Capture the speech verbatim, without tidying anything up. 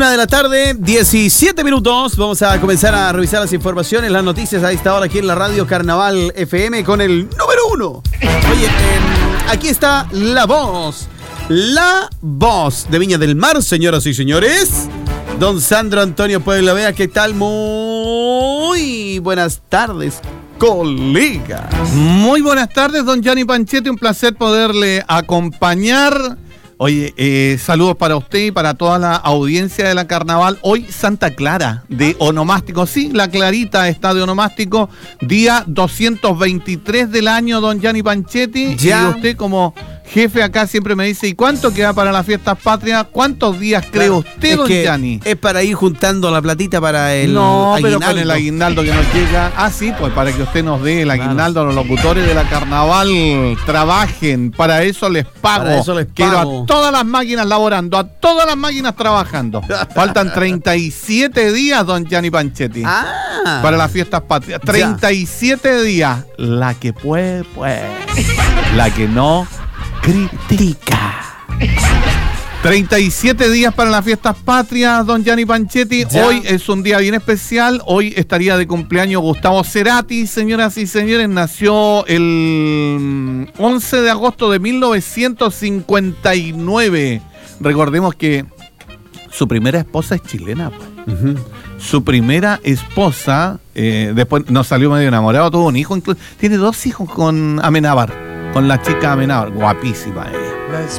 Una de la tarde, diecisiete minutos. Vamos a comenzar a revisar las informaciones, las noticias a esta hora aquí en la radio Carnaval F M con el número uno. Oye, eh, aquí está la voz, la voz de Viña del Mar, señoras y señores. Don Sandro Antonio Puebla Vea, ¿qué tal? Muy buenas tardes, colegas. Muy buenas tardes, don Gianni Panchetti, un placer poderle acompañar. Oye, eh, saludos para usted y para toda la audiencia de la Carnaval. Hoy Santa Clara de Onomástico, sí, la Clarita está de Onomástico, día doscientos veintitrés del año, don Gianni Panchetti. Ya. Y usted como jefe acá siempre me dice, ¿y cuánto queda para las fiestas patrias? ¿Cuántos días cree Claro, usted, es don que Gianni? Es para ir juntando la platita para el No, aguinaldo. pero con el aguinaldo que nos llega. Ah, sí, pues para que usted nos dé el Claro. aguinaldo a los locutores de la Carnaval. Trabajen, para eso les pago. Para eso les Quiero pago. a todas las máquinas laborando, a todas las máquinas trabajando. Faltan treinta y siete días, don Gianni Panchetti, Ah. para las fiestas patrias. Ya. treinta y siete días. La que puede, pues. La que no, critica. treinta y siete días para las fiestas patrias, don Gianni Panchetti. Ya. Hoy es un día bien especial. Hoy estaría de cumpleaños Gustavo Cerati, señoras y señores. Nació el once de agosto de mil novecientos cincuenta y nueve. Recordemos que su primera esposa es chilena, pues. Uh-huh. Su primera esposa, eh, después nos salió medio enamorado, tuvo un hijo, incluso tiene dos hijos con Amenábar, con la chica Amenábar, guapísima ella.